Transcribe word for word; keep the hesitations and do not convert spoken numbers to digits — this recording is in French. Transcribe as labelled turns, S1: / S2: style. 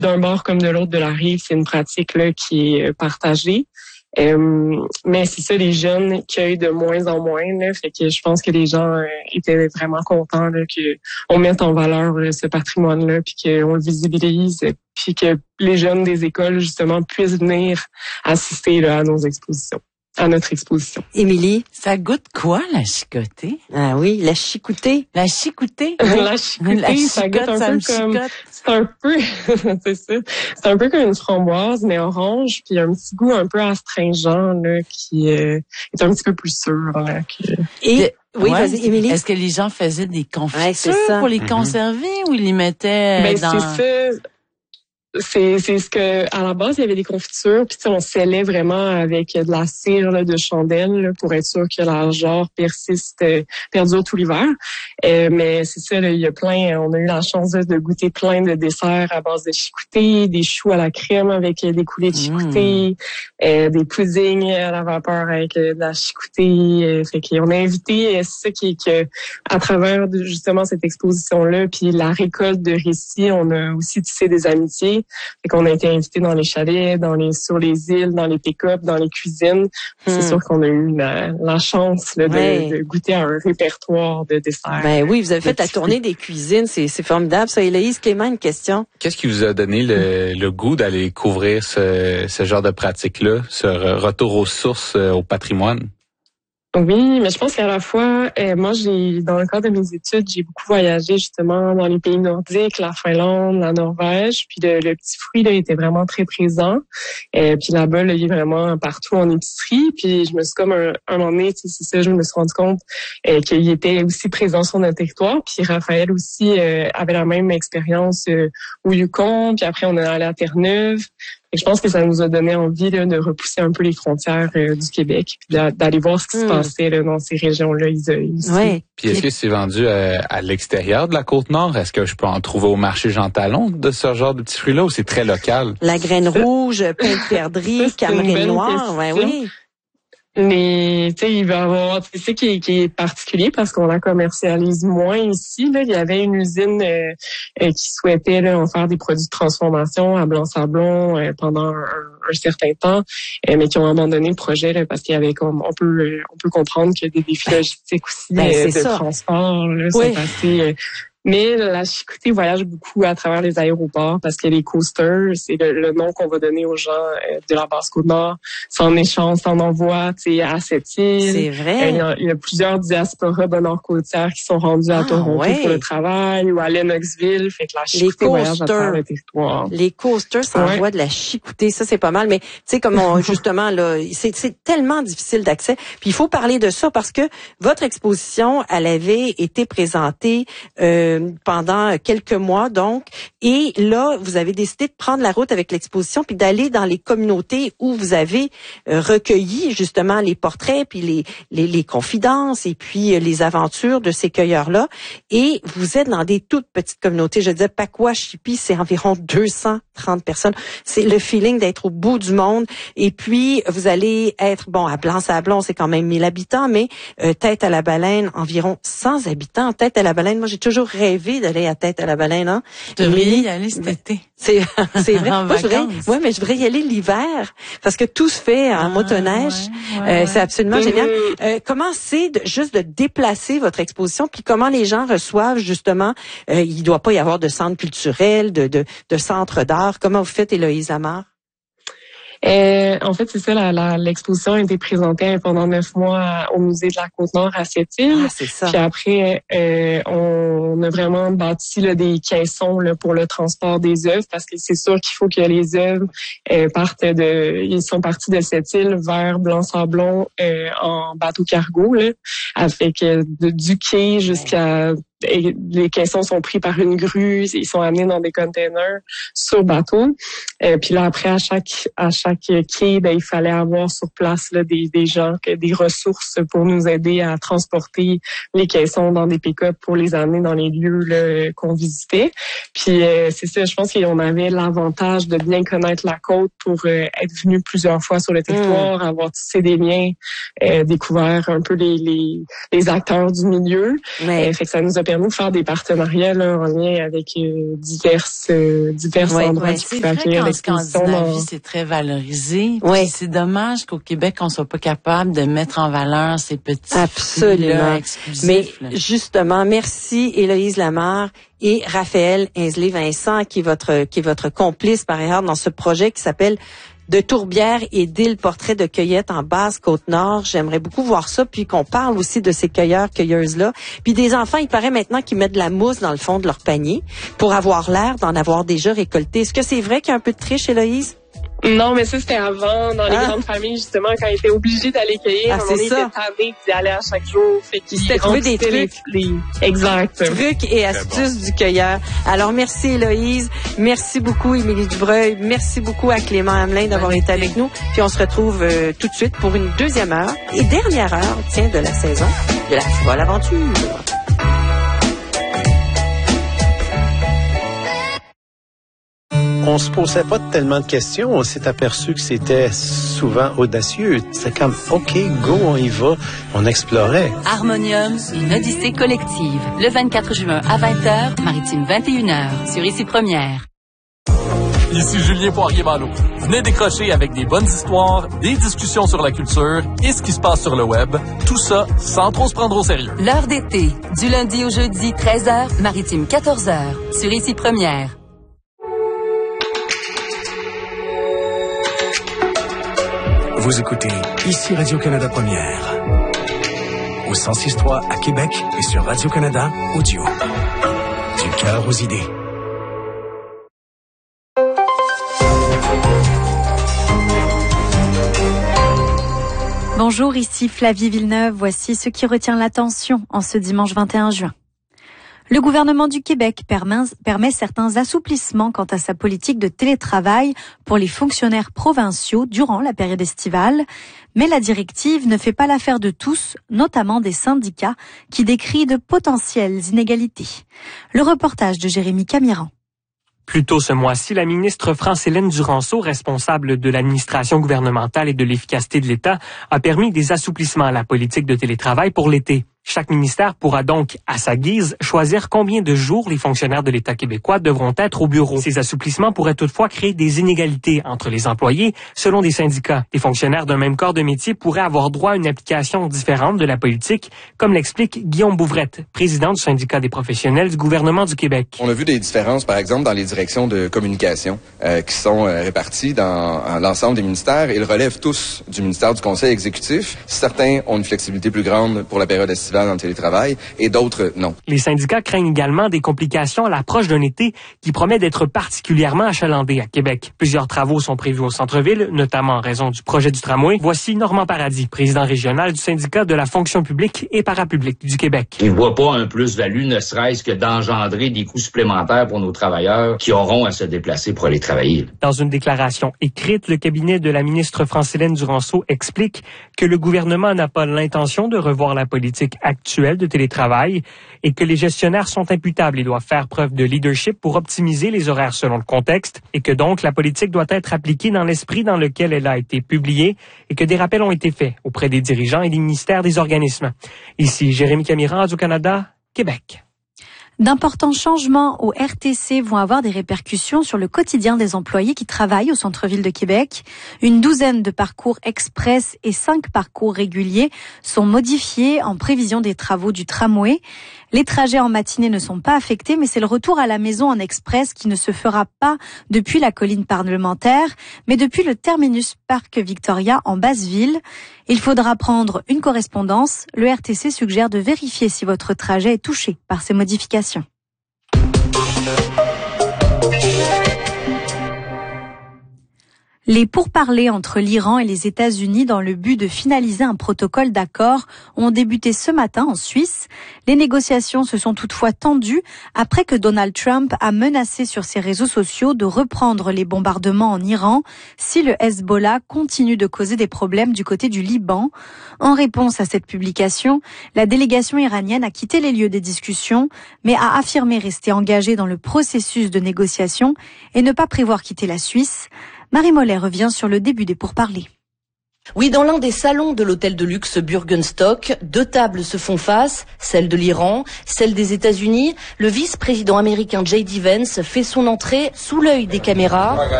S1: d'un bord comme de l'autre de la rive, c'est une pratique là qui est partagée. Euh, mais c'est ça, les jeunes cueillent de moins en moins, là, fait que je pense que les gens euh, étaient vraiment contents là, que on mette en valeur là, ce patrimoine-là, puis qu'on le visibilise, puis que les jeunes des écoles justement puissent venir assister là, à nos expositions. À notre exposition.
S2: Émilie,
S3: ça goûte quoi, la chicotée?
S2: Ah oui, la chicoutée.
S3: La chicoutée?
S1: Oui. La chicoutée, la
S3: ça
S1: goûte un
S3: ça
S1: peu
S3: me
S1: comme...
S3: chicote.
S1: C'est un peu... c'est ça. C'est un peu comme une framboise, mais orange, puis un petit goût un peu astringent, là, qui euh, est un petit peu plus sûr, là. Que...
S2: Et... Oui,
S3: ouais,
S2: vas-y, Émilie.
S3: Est-ce que les gens faisaient des confitures
S2: ouais, c'est ça.
S3: pour les
S4: mm-hmm.
S3: conserver ou ils les mettaient
S1: ben,
S3: dans...
S1: c'est ça. C'est c'est ce que à la base il y avait des confitures, puis on scellait vraiment avec de la cire là, de chandelle là, pour être sûr que la jarre persiste, euh, perdure tout l'hiver. Euh, mais c'est ça, là, il y a plein. On a eu la chance là, de goûter plein de desserts à base de chicouté, des choux à la crème avec des coulées de chicouté, mmh. euh, des puddings à la vapeur avec euh, de la chicouté. Euh, fait qu'on a invité, euh, c'est ça qui est que à travers de, justement cette exposition là, puis la récolte de récits, on a aussi tissé des amitiés. Fait qu'on a été invités dans les chalets, dans les sur les îles, dans les pick-up, dans les cuisines. C'est hmm. sûr qu'on a eu la, la chance là, de, ouais. de goûter à un répertoire de desserts.
S2: Ben oui, vous avez fait la tournée des cuisines, c'est, c'est formidable. Ça, Héloïse, Clément, une question.
S4: Qu'est-ce qui vous a donné le, le goût d'aller couvrir ce, ce genre de pratique-là, ce retour aux sources, au patrimoine?
S1: Oui, mais je pense qu'à la fois, euh, moi, j'ai dans le cadre de mes études, j'ai beaucoup voyagé justement dans les pays nordiques, la Finlande, la Norvège, puis le, le petit fruit là était vraiment très présent. Euh, puis là-bas, là, il est vraiment partout en épicerie. Puis je me suis comme un, un moment donné, c'est ça, je me suis rendu compte euh, qu'il était aussi présent sur notre territoire. Puis Raphaël aussi euh, avait la même expérience euh, au Yukon. Puis après, on est allé à Terre-Neuve. Et je pense que ça nous a donné envie là, de repousser un peu les frontières euh, du Québec, puis d'aller voir ce qui mmh. se passait là, dans ces régions-là isolées.
S2: Ouais.
S4: Puis est-ce que c'est vendu à, à l'extérieur de la Côte-Nord? Est-ce que je peux en trouver au marché Jean Talon de ce genre de petits fruits-là ou c'est très local?
S2: La graine rouge, pain de perdrix, camerine noire, ouais, oui.
S1: Mais tu sais, il va y avoir, c'est ça qui est, qui est particulier parce qu'on la commercialise moins ici. Là, il y avait une usine euh, euh, qui souhaitait là, en faire des produits de transformation à Blanc-Sablon euh, pendant un, un certain temps, euh, mais qui ont abandonné le projet là, parce qu'il y avait comme on peut euh, on peut comprendre qu'il y a des défis logistiques aussi
S2: ben,
S1: euh, de
S2: ça.
S1: transport. Là,
S2: oui.
S1: sont assez, euh, mais la chicoutée voyage beaucoup à travers les aéroports parce que les coasters, c'est le, le nom qu'on va donner aux gens euh, de la Basse-Côte-Nord. C'est en échange, s'en envoie, tu sais, à cette île.
S2: C'est vrai.
S1: Euh, il, y a, il y a plusieurs diasporas de Nord-Côtière qui sont rendus à ah, Toronto ouais. pour le travail ou à Lennoxville. Fait que la chicoutée voyage à travers le territoire.
S2: Les coasters s'envoient ouais. de la chicoutée, ça c'est pas mal. Mais tu sais, comme on, justement là, c'est, c'est tellement difficile d'accès. Puis il faut parler de ça parce que votre exposition, elle avait été présentée. Euh, pendant quelques mois, donc. Et là, vous avez décidé de prendre la route avec l'exposition puis d'aller dans les communautés où vous avez euh, recueilli justement les portraits puis les, les, les confidences et puis euh, les aventures de ces cueilleurs-là. Et vous êtes dans des toutes petites communautés. Je disais, Pacoashippi, c'est environ deux cent trente personnes. C'est le feeling d'être au bout du monde. Et puis, vous allez être, bon, à Blanc-Sablon, c'est quand même mille habitants, mais euh, Tête à la Baleine, environ cent habitants. Tête à la Baleine, moi, j'ai toujours rêvé d'aller à Tête à la Baleine, hein.
S3: Tu devrais y aller cet été.
S2: C'est, c'est vrai.
S3: En
S2: moi, je voudrais,
S3: vacances.
S2: ouais, mais je voudrais y aller l'hiver parce que tout se fait en ah, motoneige.
S3: Ouais, ouais,
S2: euh,
S3: ouais.
S2: C'est absolument mmh. génial. Euh, comment c'est de, juste de déplacer votre exposition puis comment les gens reçoivent justement, euh, il doit pas y avoir de centre culturel, de, de, de centre d'art. Comment vous faites, Héloïse Amar?
S1: Euh, en fait, c'est ça, la, la, l'exposition a été présentée pendant neuf mois au musée de la Côte-Nord à Sept-Îles.
S2: Ah, c'est ça.
S1: Puis après, euh, on a vraiment bâti là, des caissons là, pour le transport des œuvres parce que c'est sûr qu'il faut que les œuvres euh, partent de... Ils sont partis de Sept-Îles vers Blanc-Sablon euh, en bateau cargo, là, avec euh, de, du quai jusqu'à... Et les caissons sont pris par une grue, ils sont amenés dans des containers sur bateau. Euh, puis là après à chaque à chaque quai, ben il fallait avoir sur place là des des gens, des ressources pour nous aider à transporter les caissons dans des pick-up pour les amener dans les lieux là, qu'on visitait. Puis euh, c'est ça, je pense qu'on avait l'avantage de bien connaître la côte pour euh, être venu plusieurs fois sur le territoire, mmh. avoir tissé des liens, euh, découvert un peu les les les acteurs du milieu.
S2: Ouais.
S1: Euh, fait que ça nous a permis de faire des partenariats là, en lien avec euh, diverses, euh, divers
S3: ouais,
S1: endroits
S3: ouais,
S1: qui
S3: c'est
S1: pouvaient accueillir l'exposition.
S3: En Scandinavie, c'est très valorisé.
S2: Ouais.
S3: C'est dommage qu'au Québec, on soit pas capable de mettre en valeur ces petits
S2: Absolument.
S3: exclusifs.
S2: Mais
S3: là.
S2: justement, merci Héloïse Lamarre et Raphaël Ainsley-Vincent, qui est votre qui est votre complice par ailleurs dans ce projet qui s'appelle De tourbières et d'îles, portraits de cueillettes en Basse-Côte-Nord. J'aimerais beaucoup voir ça, puis qu'on parle aussi de ces cueilleurs, cueilleuses-là. Puis des enfants, il paraît maintenant qu'ils mettent de la mousse dans le fond de leur panier pour avoir l'air d'en avoir déjà récolté. Est-ce que c'est vrai qu'il y a un peu de triche, Héloïse?
S1: Non, mais ça, c'était avant, dans les
S2: ah.
S1: grandes familles, justement, quand ils étaient obligés d'aller cueillir.
S2: Ah, c'est
S1: on
S2: ça.
S1: était tannés d'y aller à chaque jour. Fait qu'ils
S2: s'étaient trouvé des trucs.
S1: Les, les... Exact.
S2: Trucs et astuces bon. Du cueilleur. Alors, merci Héloïse. Merci beaucoup Émilie Dubreuil. Merci beaucoup à Clément Hamelin d'avoir été avec nous. Puis on se retrouve euh, tout de suite pour une deuxième heure et dernière heure, tiens, de la saison de la folle aventure.
S5: On se posait pas tellement de questions. On s'est aperçu que c'était souvent audacieux. C'est comme, OK, go, on y va. On explorait.
S6: Harmonium, une odyssée collective. Le vingt-quatre juin à vingt heures, Maritime vingt et une heures, sur Ici Première.
S7: Ici Julien Poirier-Malo. Venez décrocher avec des bonnes histoires, des discussions sur la culture et ce qui se passe sur le web. Tout ça sans trop se prendre au sérieux.
S6: L'heure d'été, du lundi au jeudi, treize heures, Maritime quatorze heures, sur Ici Première.
S8: Vous écoutez Ici Radio-Canada Première. Au cent six trois à Québec et sur Radio-Canada Audio. Du cœur aux idées.
S9: Bonjour, ici Flavie Villeneuve. Voici ce qui retient l'attention en ce dimanche vingt et un juin. Le gouvernement du Québec permet, permet certains assouplissements quant à sa politique de télétravail pour les fonctionnaires provinciaux durant la période estivale. Mais la directive ne fait pas l'affaire de tous, notamment des syndicats qui décrient de potentielles inégalités. Le reportage de Jérémy Camiran.
S10: Plus tôt ce mois-ci, la ministre France-Hélène Duranceau, responsable de l'administration gouvernementale et de l'efficacité de l'État, a permis des assouplissements à la politique de télétravail pour l'été. Chaque ministère pourra donc, à sa guise, choisir combien de jours les fonctionnaires de l'État québécois devront être au bureau. Ces assouplissements pourraient toutefois créer des inégalités entre les employés selon des syndicats. Les fonctionnaires d'un même corps de métier pourraient avoir droit à une application différente de la politique, comme l'explique Guillaume Bouvrette, président du syndicat des professionnels du gouvernement du Québec.
S11: On a vu des différences, par exemple, dans les directions de communication euh, qui sont euh, réparties dans l'ensemble des ministères. Ils relèvent tous du ministère du Conseil exécutif. Certains ont une flexibilité plus grande pour la période estivale dans le télétravail et d'autres non.
S10: Les syndicats craignent également des complications à l'approche d'un été qui promet d'être particulièrement achalandé à Québec. Plusieurs travaux sont prévus au centre-ville, notamment en raison du projet du tramway. Voici Normand Paradis, président régional du syndicat de la fonction publique et parapublique du Québec.
S12: Il ne voit pas un plus-value, ne serait-ce que d'engendrer des coûts supplémentaires pour nos travailleurs qui auront à se déplacer pour aller travailler.
S10: Dans une déclaration écrite, le cabinet de la ministre France-Hélène Duranceau explique que le gouvernement n'a pas l'intention de revoir la politique actuelle de télétravail et que les gestionnaires sont imputables et doivent faire preuve de leadership pour optimiser les horaires selon le contexte et que donc la politique doit être appliquée dans l'esprit dans lequel elle a été publiée et que des rappels ont été faits auprès des dirigeants et des ministères des organismes. Ici Jérémy Camiran, Radio-Canada, Québec.
S9: D'importants changements au R T C vont avoir des répercussions sur le quotidien des employés qui travaillent au centre-ville de Québec. Une douzaine de parcours express et cinq parcours réguliers sont modifiés en prévision des travaux du tramway. Les trajets en matinée ne sont pas affectés, mais c'est le retour à la maison en express qui ne se fera pas depuis la colline parlementaire, mais depuis le terminus Parc Victoria en Basse-Ville. Il faudra prendre une correspondance. Le R T C suggère de vérifier si votre trajet est touché par ces modifications. Les pourparlers entre l'Iran et les États-Unis dans le but de finaliser un protocole d'accord ont débuté ce matin en Suisse. Les négociations se sont toutefois tendues après que Donald Trump a menacé sur ses réseaux sociaux de reprendre les bombardements en Iran si le Hezbollah continue de causer des problèmes du côté du Liban. En réponse à cette publication, la délégation iranienne a quitté les lieux des discussions, mais a affirmé rester engagée dans le processus de négociation et ne pas prévoir quitter la Suisse. Marie Mollet revient sur le début des pourparlers.
S13: Oui, dans l'un des salons de l'hôtel de luxe Bürgenstock, deux tables se font face, celle de l'Iran, celle des États-Unis. Le vice-président américain J D Vance fait son entrée sous l'œil des caméras.